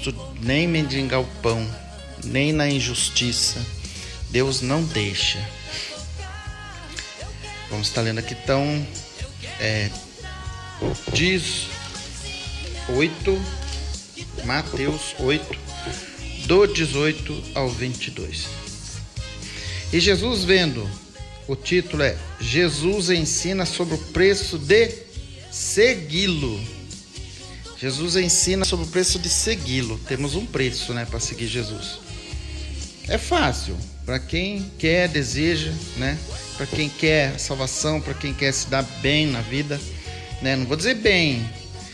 justo nem mendigar o pão, nem na injustiça. Deus não deixa. Vamos estar lendo aqui então Mateus 8, do 18 ao 22. E Jesus, vendo, o título é Jesus ensina sobre o preço de segui-lo. Jesus ensina sobre o preço de segui-lo. Temos um preço, para seguir Jesus. É fácil para quem quer, deseja, para quem quer salvação, para quem quer se dar bem na vida, Não vou dizer bem,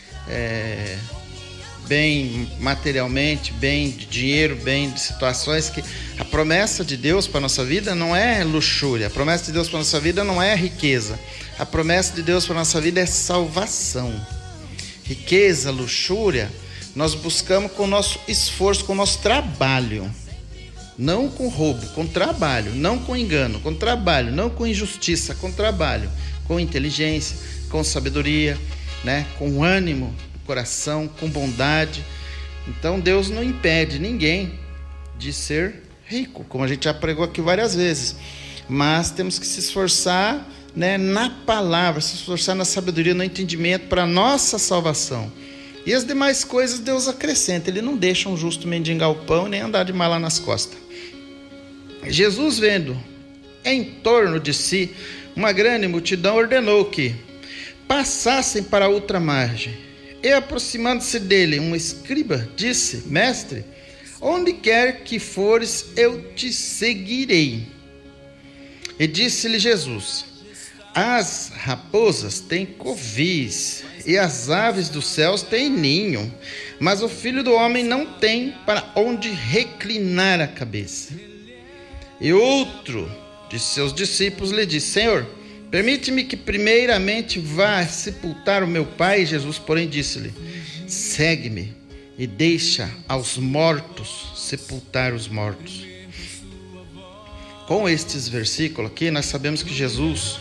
bem materialmente, bem de dinheiro, bem de situações que a promessa de Deus para a nossa vida não é luxúria. A promessa de Deus para a nossa vida não é riqueza. A promessa de Deus para a nossa vida é salvação. Riqueza, luxúria, nós buscamos com o nosso esforço, com o nosso trabalho. Não com roubo, com trabalho. Não com engano, com trabalho. Não com injustiça, com trabalho. Com inteligência, com sabedoria, com ânimo, coração, com bondade. Então Deus não impede ninguém de ser rico, como a gente já pregou aqui várias vezes. Mas temos que se esforçar na palavra, se esforçar na sabedoria, no entendimento para a nossa salvação. E as demais coisas Deus acrescenta. Ele não deixa um justo mendigar o pão nem andar de mala nas costas. Jesus, vendo em torno de si uma grande multidão, ordenou que passassem para a outra margem. E aproximando-se dele, um escriba disse: Mestre, onde quer que fores, eu te seguirei. E disse-lhe Jesus: As raposas têm covis, e as aves dos céus têm ninho, mas o Filho do Homem não tem para onde reclinar a cabeça. E outro de seus discípulos lhe disse: Senhor, permite-me que primeiramente vá sepultar o meu pai. Jesus, porém, disse-lhe: Segue-me e deixa aos mortos sepultar os mortos. Com estes versículos aqui, nós sabemos que Jesus,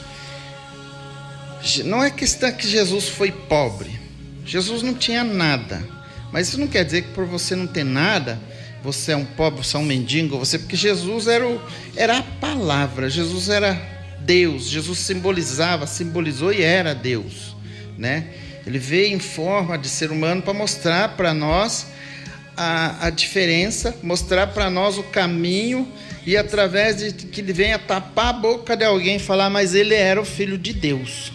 não é questão que Jesus foi pobre. Jesus não tinha nada. Mas isso não quer dizer que por você não ter nada, você é um pobre, você é um mendigo, porque Jesus era a palavra, Jesus era Deus, Jesus simbolizou e era Deus, Ele veio em forma de ser humano para mostrar para nós a diferença, mostrar para nós o caminho, e através de que ele venha tapar a boca de alguém e falar, mas ele era o Filho de Deus,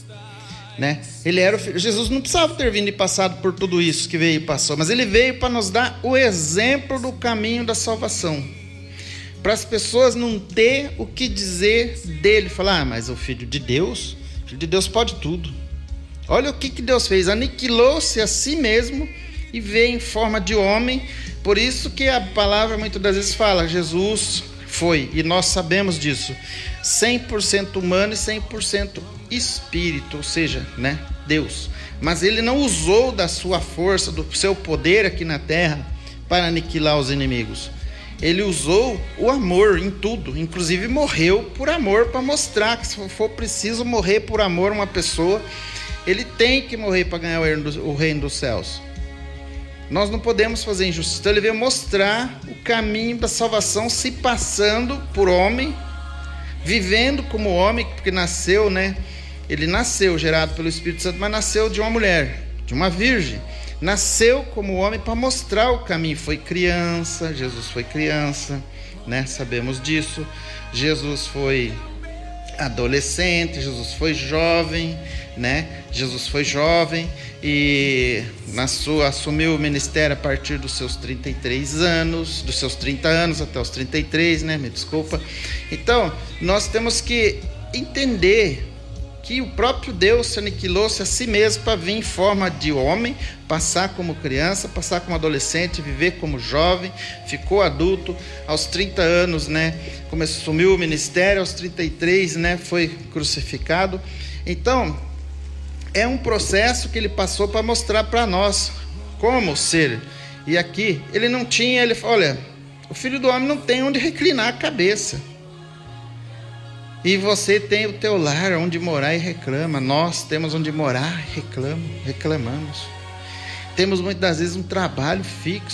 Ele era o Filho. Jesus não precisava ter vindo e passado por tudo isso que veio e passou, mas ele veio para nos dar o exemplo do caminho da salvação, para as pessoas não ter o que dizer dele, falar, mas o Filho de Deus pode tudo. Olha o que Deus fez, aniquilou-se a si mesmo e veio em forma de homem. Por isso que a palavra muitas das vezes fala, Jesus foi, e nós sabemos disso, 100% humano e 100% espírito, ou seja, Deus. Mas ele não usou da sua força, do seu poder aqui na terra para aniquilar os inimigos. Ele usou o amor em tudo, inclusive morreu por amor, para mostrar que se for preciso morrer por amor uma pessoa, ele tem que morrer para ganhar o reino dos céus. Nós não podemos fazer injustiça. Então ele veio mostrar o caminho da salvação, se passando por homem, vivendo como homem, porque nasceu, ele nasceu gerado pelo Espírito Santo, mas nasceu de uma mulher, de uma virgem. Nasceu como homem para mostrar o caminho. Foi criança, Jesus foi criança, sabemos disso. Jesus foi adolescente, Jesus foi jovem, Jesus foi jovem e assumiu o ministério a partir dos seus 33 anos, dos seus 30 anos até os 33, me desculpa. Então, nós temos que entender que o próprio Deus se aniquilou-se a si mesmo para vir em forma de homem, passar como criança, passar como adolescente, viver como jovem, ficou adulto, aos 30 anos, assumiu o ministério, aos 33, foi crucificado. Então, é um processo que ele passou para mostrar para nós como ser. E aqui, ele não tinha, ele falou, olha, o Filho do Homem não tem onde reclinar a cabeça. E você tem o teu lar onde morar e reclama. Nós temos onde morar e reclamamos. Temos muitas vezes um trabalho fixo.